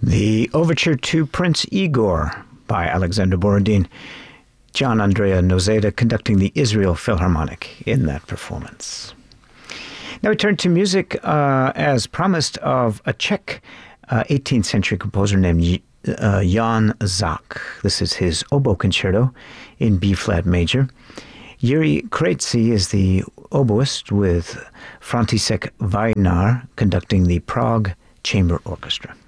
The Overture to Prince Igor by Alexander Borodin. John Andrea Nozeda conducting the Israel Philharmonic in that performance. Now we turn to music, as promised, of a Czech 18th century composer named Jan Zach. This is his oboe concerto in B-flat major. Yuri Krejci is the oboist, with František Vajnar conducting the Prague Chamber Orchestra.